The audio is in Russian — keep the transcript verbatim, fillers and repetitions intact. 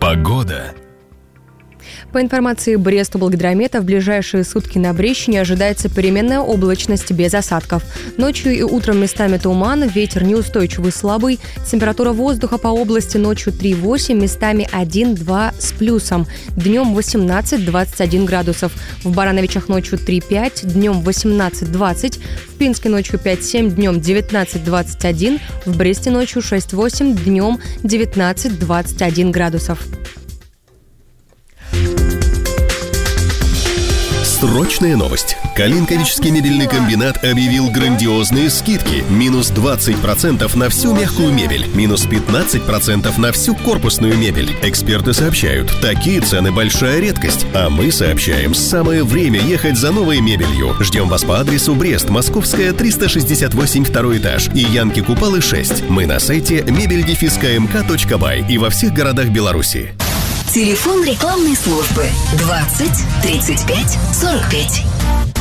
Погода. По информации Брест-Облгидромета, в ближайшие сутки на Брещине ожидается переменная облачность без осадков. Ночью и утром местами туман, ветер неустойчивый слабый. Температура воздуха по области ночью три-восемь, местами один-два с плюсом. Днем восемнадцать-двадцать один градусов. В Барановичах ночью три-пять, днем восемнадцать-двадцать. В Пинске ночью пять-семь, днем девятнадцать-двадцать один. В Бресте ночью шесть-восемь, днем девятнадцать-двадцать один градусов. Срочная новость. Калинковичский мебельный комбинат объявил грандиозные скидки. Минус двадцать процентов на всю мягкую мебель. Минус пятнадцать процентов на всю корпусную мебель. Эксперты сообщают, такие цены большая редкость. А мы сообщаем, самое время ехать за новой мебелью. Ждем вас по адресу Брест, Московская, триста шестьдесят восемь, второй этаж. И Янки Купалы, шесть. Мы на сайте мебель дефис ка эм ка точка бай и во всех городах Беларуси. Телефон рекламной службы двадцать тридцать пять сорок пять.